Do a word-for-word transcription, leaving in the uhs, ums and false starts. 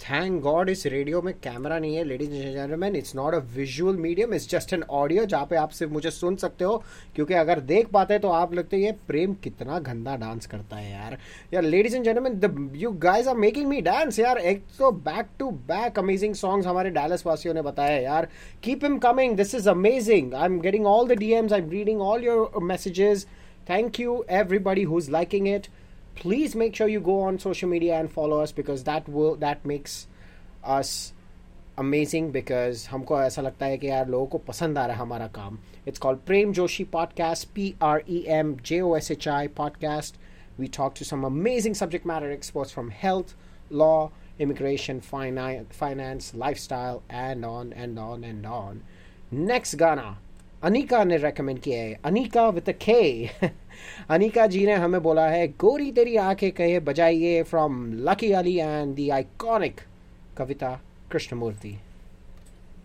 Thank God इस radio में camera नहीं है ladies and gentleman. It's not a visual medium, it's just an audio जहाँ पे आप सिर्फ मुझे सुन सकते हो. क्योंकि अगर देख पाते तो आप लगते ये प्रेम कितना गंदा डांस करता है यार. यार ladies and gentleman, the you guys are making me dance यार. एक तो back to back amazing songs हमारे डैलस वासियों ने बताया यार. Keep him coming, this is amazing. I am getting all the DMs, I am reading all your messages. Thank you everybody who's liking it. Please make sure you go on social media and follow us because that will that makes us amazing because हमको ऐसा लगता है कि यार लोगों को पसंद आ रहा है हमारा काम. It's called Prem Joshi Podcast, P R E M J O S H I Podcast. We talk to some amazing subject matter experts from health, law, immigration, finance, finance, lifestyle, and on and on and on. Next Ghana. Anika ने recommend किया है. Anika with a के. अनिका जी ने हमें बोला है गोरी तेरी आंखें कहे बजाइए from lucky Ali and the iconic Kavita Krishnamurthy.